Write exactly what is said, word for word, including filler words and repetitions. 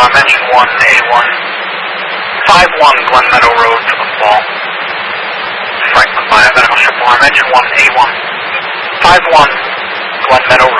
I'm engine one, A one. five one Glen Meadow Road for the fall. Franklin Biomedical Triple Arm, engine one, A one. five one Glen Meadow